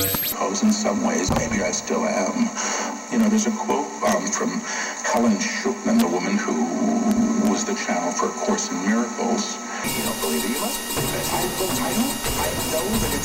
suppose in some ways, maybe I still am. You know, there's a quote from Helen Schuckman, the woman who was the channel for A Course in Miracles. You don't believe it? You must believe it. I know that it's